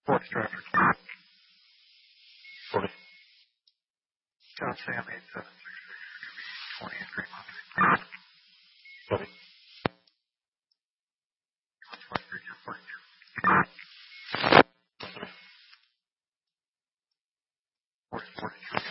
Fourth traffic. 40. John Sam 876, 20 and Green Mountain. 40. 123, 42. 40, 42.